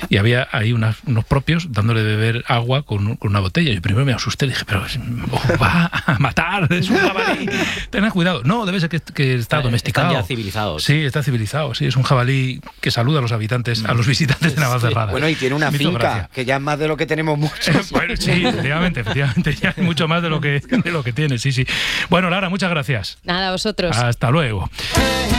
y había ahí unos propios dándole de beber agua con una botella. Yo primero me asusté, dije, pero va a matar, es un jabalí, tened cuidado. No, debe ser que está domesticado. Están ya civilizados. Sí, está civilizado, sí, es un jabalí que saluda a los habitantes, a los visitantes de Navacerrada. Bueno, y tiene una finca, que ya es más de lo que tenemos muchos. Bueno, sí, efectivamente, ya hay mucho más de lo que tiene, sí. Bueno, Lara, muchas gracias. Nada, a vosotros. Hasta luego.